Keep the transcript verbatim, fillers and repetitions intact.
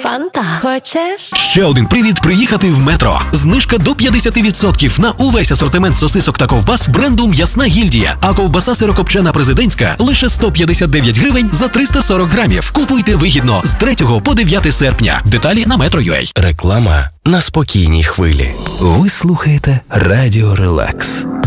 Фанта. Хочеш? Ще один привід приїхати в Метро. Знижка до п'ятдесят відсотків на увесь асортимент сосисок та ковбас бренду «М'ясна гільдія». А ковбаса сирокопчена президентська лише сто п'ятдесят дев'ять гривень за триста сорок грамів. Купуйте вигідно з третього по дев'яте серпня. Деталі на Metro.ua. Реклама на спокійній хвилі. Ви слухаєте Радіо Релакс.